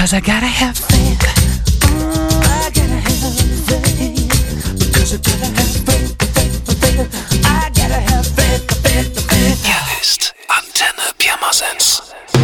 'cause I gotta have faith. I gotta have faith, because I gotta have faith, I gotta have faith. Hier ist Antenne Pirmasens.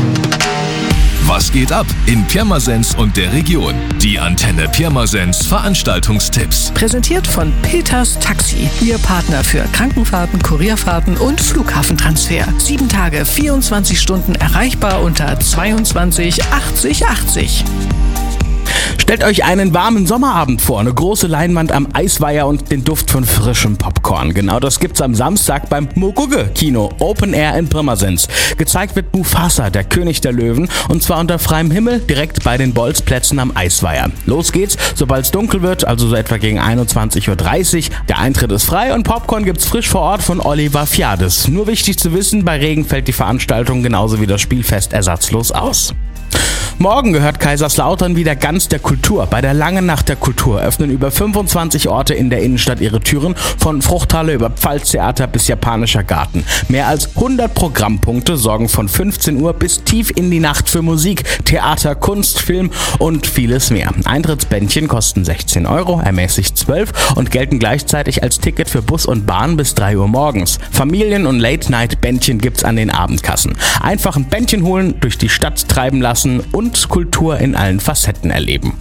Was geht ab in Pirmasens und der Region? Die Antenne Pirmasens Veranstaltungstipps. Präsentiert von Peters Taxi. Ihr Partner für Krankenfahrten, Kurierfahrten und Flughafentransfer. 7 Tage, 24 Stunden erreichbar unter 22 80 80. Stellt euch einen warmen Sommerabend vor, eine große Leinwand am Eisweiher und den Duft von frischem Popcorn. Genau das gibt's am Samstag beim Mogugge-Kino Open Air in Pirmasens. Gezeigt wird Mufasa, der König der Löwen, und zwar unter freiem Himmel, direkt bei den Bolzplätzen am Eisweiher. Los geht's, sobald es dunkel wird, also so etwa gegen 21.30 Uhr. Der Eintritt ist frei und Popcorn gibt's frisch vor Ort von Oliver Fiades. Nur wichtig zu wissen, bei Regen fällt die Veranstaltung genauso wie das Spielfest ersatzlos aus. Morgen gehört Kaiserslautern wieder ganz der Kultur. Bei der Langen Nacht der Kultur öffnen über 25 Orte in der Innenstadt ihre Türen, von Fruchthalle über Pfalztheater bis Japanischer Garten. Mehr als 100 Programmpunkte sorgen von 15 Uhr bis tief in die Nacht für Musik, Theater, Kunst, Film und vieles mehr. Eintrittsbändchen kosten 16 €, ermäßigt 12 und gelten gleichzeitig als Ticket für Bus und Bahn bis 3 Uhr morgens. Familien- und Late-Night-Bändchen gibt's an den Abendkassen. Einfach ein Bändchen holen, durch die Stadt treiben lassen und Kultur in allen Facetten erleben.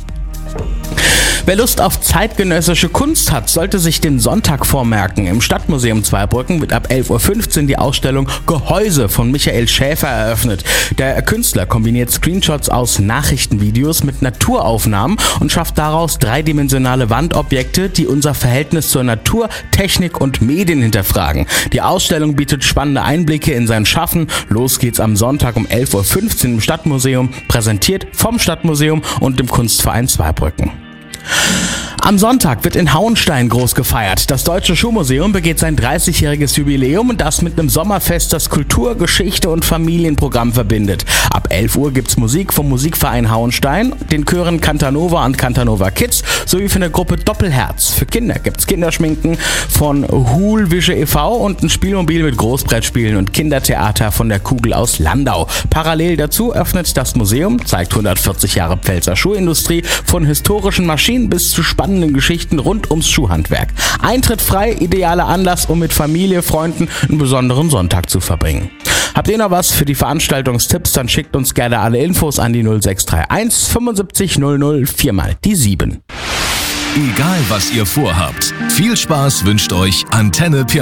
Wer Lust auf zeitgenössische Kunst hat, sollte sich den Sonntag vormerken. Im Stadtmuseum Zweibrücken wird ab 11.15 Uhr die Ausstellung Gehäuse von Michael Schäfer eröffnet. Der Künstler kombiniert Screenshots aus Nachrichtenvideos mit Naturaufnahmen und schafft daraus dreidimensionale Wandobjekte, die unser Verhältnis zur Natur, Technik und Medien hinterfragen. Die Ausstellung bietet spannende Einblicke in sein Schaffen. Los geht's am Sonntag um 11.15 Uhr im Stadtmuseum, präsentiert vom Stadtmuseum und dem Kunstverein Zweibrücken. Am Sonntag wird in Hauenstein groß gefeiert. Das Deutsche Schuhmuseum begeht sein 30-jähriges Jubiläum und das mit einem Sommerfest, das Kultur, Geschichte und Familienprogramm verbindet. Ab 11 Uhr gibt's Musik vom Musikverein Hauenstein, den Chören Cantanova und Cantanova Kids sowie von der Gruppe Doppelherz. Für Kinder gibt's Kinderschminken von Hulwische e.V. und ein Spielmobil mit Großbrettspielen und Kindertheater von der Kugel aus Landau. Parallel dazu öffnet das Museum, zeigt 140 Jahre Pfälzer Schuhindustrie, von historischen Maschinen bis zu spannenden Geschichten rund ums Schuhhandwerk. Eintritt frei, idealer Anlass, um mit Familie, Freunden einen besonderen Sonntag zu verbringen. Habt ihr noch was für die Veranstaltungstipps, dann schickt uns gerne alle Infos an die 0631 75 00 4 mal die 7. Egal was ihr vorhabt, viel Spaß wünscht euch Antenne Pirmasens.